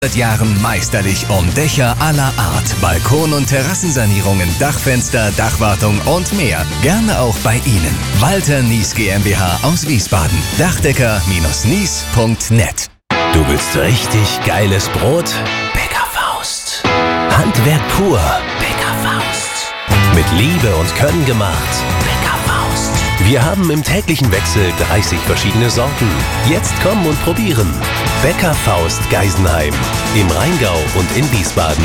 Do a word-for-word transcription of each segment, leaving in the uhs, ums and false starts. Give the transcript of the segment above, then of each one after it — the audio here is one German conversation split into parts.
Seit Jahren meisterlich um Dächer aller Art, Balkon- und Terrassensanierungen, Dachfenster, Dachwartung und mehr. Gerne auch bei Ihnen. Walter Nies GmbH aus Wiesbaden. Dachdecker Nies punkt net. Du willst richtig geiles Brot? Bäckerfaust. Handwerk pur. Bäckerfaust. Mit Liebe und Können gemacht. Bäckerfaust. Wir haben im täglichen Wechsel dreißig verschiedene Sorten. Jetzt kommen und probieren. Bäckerfaust Geisenheim. Im Rheingau und in Wiesbaden.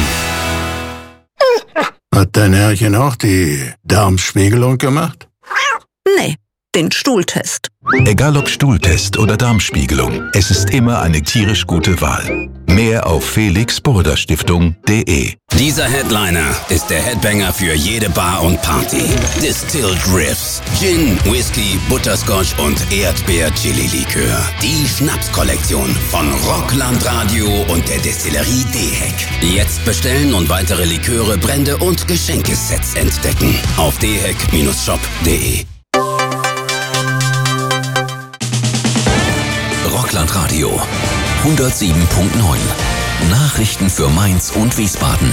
Hat dein Herrchen auch die Darmspiegelung gemacht? Nee, den Stuhltest. Egal ob Stuhltest oder Darmspiegelung, es ist immer eine tierisch gute Wahl. Mehr auf felix burda stiftung punkt de. Dieser Headliner ist der Headbanger für jede Bar und Party. Distilled Riffs, Gin, Whisky, Butterscotch und Erdbeer-Chili-Likör. Die Schnapskollektion von Rockland Radio und der Destillerie D-Heck. Jetzt bestellen und weitere Liköre, Brände und Geschenkesets entdecken. Auf d heck shop punkt de. Rockland Radio hundertsieben Komma neun. Nachrichten für Mainz und Wiesbaden.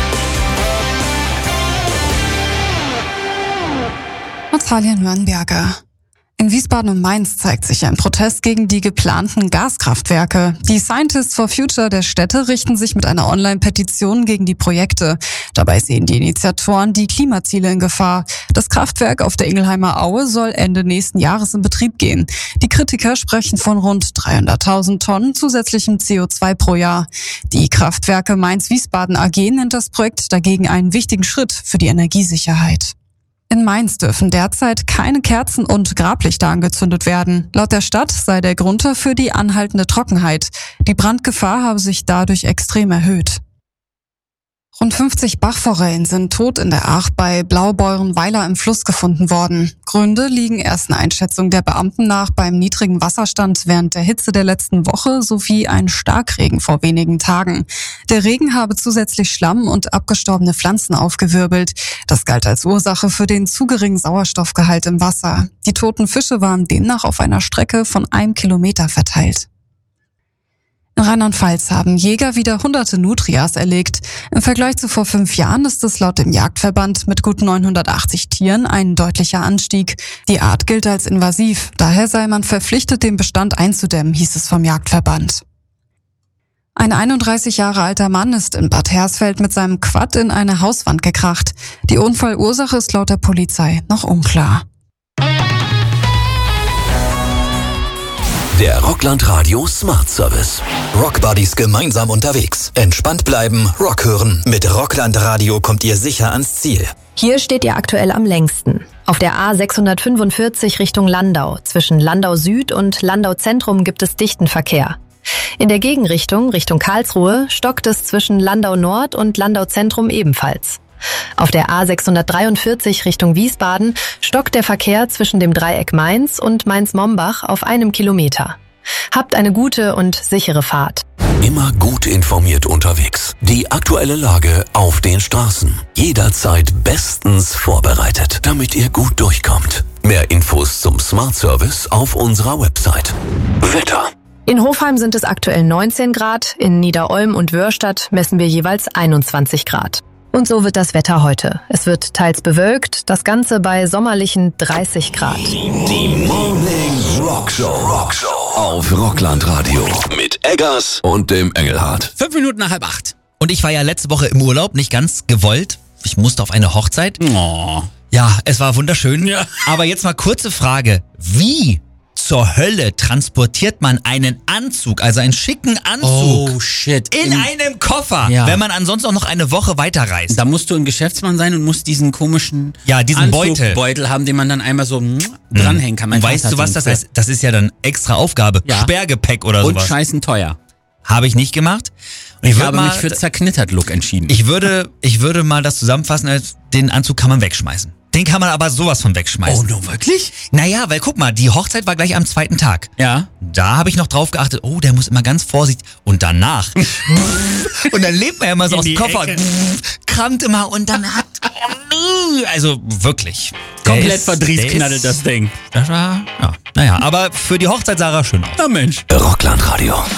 Natalia Nürnberger. In Wiesbaden und Mainz zeigt sich ein Protest gegen die geplanten Gaskraftwerke. Die Scientists for Future der Städte richten sich mit einer Online-Petition gegen die Projekte. Dabei sehen die Initiatoren die Klimaziele in Gefahr. Das Kraftwerk auf der Ingelheimer Aue soll Ende nächsten Jahres in Betrieb gehen. Die Kritiker sprechen von rund dreihunderttausend Tonnen zusätzlichem C O zwei pro Jahr. Die Kraftwerke Mainz-Wiesbaden A G nennt das Projekt dagegen einen wichtigen Schritt für die Energiesicherheit. In Mainz dürfen derzeit keine Kerzen und Grablichter angezündet werden. Laut der Stadt sei der Grund dafür die anhaltende Trockenheit. Die Brandgefahr habe sich dadurch extrem erhöht. Rund fünfzig Bachforellen sind tot in der Aach bei Blaubeurenweiler im Fluss gefunden worden. Gründe liegen ersten Einschätzungen der Beamten nach beim niedrigen Wasserstand während der Hitze der letzten Woche sowie ein Starkregen vor wenigen Tagen. Der Regen habe zusätzlich Schlamm und abgestorbene Pflanzen aufgewirbelt. Das galt als Ursache für den zu geringen Sauerstoffgehalt im Wasser. Die toten Fische waren demnach auf einer Strecke von einem Kilometer verteilt. In Rheinland-Pfalz haben Jäger wieder hunderte Nutrias erlegt. Im Vergleich zu vor fünf Jahren ist es laut dem Jagdverband mit gut neunhundertachtzig Tieren ein deutlicher Anstieg. Die Art gilt als invasiv, daher sei man verpflichtet, den Bestand einzudämmen, hieß es vom Jagdverband. Ein einunddreißig Jahre alter Mann ist in Bad Hersfeld mit seinem Quad in eine Hauswand gekracht. Die Unfallursache ist laut der Polizei noch unklar. Der Rockland Radio Smart Service. Rockbuddies gemeinsam unterwegs. Entspannt bleiben, Rock hören. Mit Rockland Radio kommt ihr sicher ans Ziel. Hier steht ihr aktuell am längsten. Auf der A sechshundertfünfundvierzig Richtung Landau. Zwischen Landau Süd und Landau Zentrum gibt es dichten Verkehr. In der Gegenrichtung, Richtung Karlsruhe, stockt es zwischen Landau Nord und Landau Zentrum ebenfalls. Auf der A sechshundertdreiundvierzig Richtung Wiesbaden stockt der Verkehr zwischen dem Dreieck Mainz und Mainz-Mombach auf einem Kilometer. Habt eine gute und sichere Fahrt. Immer gut informiert unterwegs. Die aktuelle Lage auf den Straßen. Jederzeit bestens vorbereitet, damit ihr gut durchkommt. Mehr Infos zum Smart Service auf unserer Website. Wetter. In Hofheim sind es aktuell neunzehn Grad, in Niederolm und Wörstadt messen wir jeweils einundzwanzig Grad. Und so wird das Wetter heute. Es wird teils bewölkt, das Ganze bei sommerlichen dreißig Grad. Die Morning Rock Show. Rock Show auf Rockland Radio mit Eggers und dem Engelhardt. Fünf Minuten nach halb acht. Und ich war ja letzte Woche im Urlaub, nicht ganz gewollt. Ich musste auf eine Hochzeit. Oh. Ja, es war wunderschön. Ja. Aber jetzt mal kurze Frage. Wie zur Hölle transportiert man einen Anzug, also einen schicken Anzug, Oh shit. in, in einem Koffer, ja. wenn man ansonsten auch noch eine Woche weiterreist? Da musst du ein Geschäftsmann sein und musst diesen komischen Ja, diesen Beutel. Beutel haben, den man dann einmal so mm, dranhängen kann. Mein Und weißt Vater du, was hat das den heißt? Das ist ja dann extra Aufgabe. Ja. Sperrgepäck oder Und sowas. scheißen teuer. Habe ich nicht gemacht. Und Ich würd habe mal, mich für Zerknittert-Look entschieden. Ich würde, ich würde mal das zusammenfassen, als den Anzug kann man wegschmeißen. Den kann man aber sowas von wegschmeißen. Oh, no, wirklich? Naja, weil guck mal, die Hochzeit war gleich am zweiten Tag. Ja. Da habe ich noch drauf geachtet, oh, der muss immer ganz vorsichtig. Und danach. Und dann lebt man ja immer so In aus dem die Koffer. Ecke. Kramt immer und dann hat. Also wirklich. Der Komplett ist- verdrießknaddelt der das Ding. Das war, ja. Naja, aber für die Hochzeit sah er schön aus. Na Mensch. Rockland Radio.